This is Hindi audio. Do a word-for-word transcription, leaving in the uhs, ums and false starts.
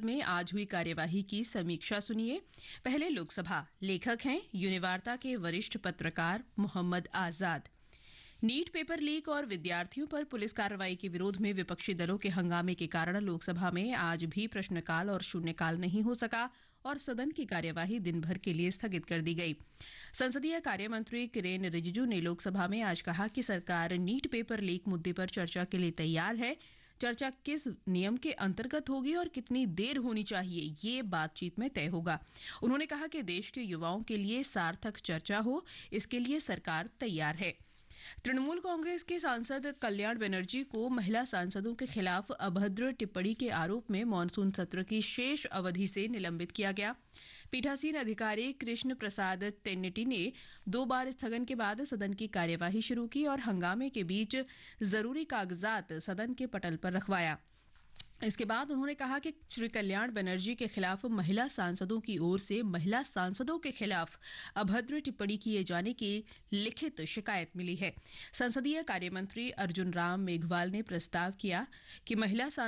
में आज हुई कार्यवाही की समीक्षा सुनिए। पहले लोकसभा। लेखक हैं यूनिवार्ता के वरिष्ठ पत्रकार मोहम्मद आजाद। नीट पेपर लीक और विद्यार्थियों पर पुलिस कार्रवाई के विरोध में विपक्षी दलों के हंगामे के कारण लोकसभा में आज भी प्रश्नकाल और शून्यकाल नहीं हो सका और सदन की कार्यवाही दिन भर के लिए स्थगित कर दी गई। संसदीय कार्य मंत्री किरेन रिजिजू ने लोकसभा में आज कहा कि सरकार नीट पेपर लीक मुद्दे पर चर्चा के लिए तैयार है। चर्चा किस नियम के अंतर्गत होगी और कितनी देर होनी चाहिए, ये बातचीत में तय होगा। उन्होंने कहा कि देश के युवाओं के लिए सार्थक चर्चा हो, इसके लिए सरकार तैयार है। तृणमूल कांग्रेस के सांसद कल्याण बनर्जी को महिला सांसदों के खिलाफ अभद्र टिप्पणी के आरोप में मॉनसून सत्र की शेष अवधि से निलंबित किया गया। पीठासीन अधिकारी कृष्ण प्रसाद तेन्नेटी ने दो बार स्थगन के बाद सदन की कार्यवाही शुरू की और हंगामे के बीच जरूरी कागजात सदन के पटल पर रखवाया। इसके बाद उन्होंने कहा कि श्री कल्याण बनर्जी के खिलाफ महिला सांसदों की ओर से महिला सांसदों के खिलाफ अभद्र टिप्पणी किए जाने की लिखित शिकायत मिली है। संसदीय कार्य मंत्री अर्जुन राम मेघवाल ने प्रस्ताव किया कि महिला